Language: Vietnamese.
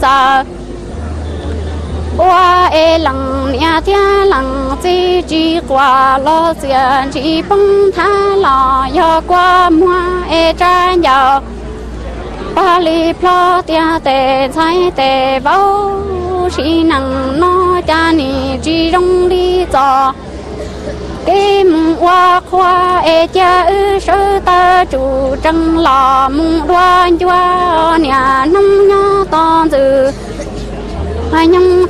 giờ qua e lăng nhà tia lăng chỉ qua lo tiền chỉ bông tha lo yo qua mua e trang giàu ba li plo tia tê sai tê bao chỉ năng nó cha ni chỉ rong đi cho kim hoa khoa e cha ư sơ ta chủ trăng lò mung đoan choa nhà nông nhá to dự hai nhung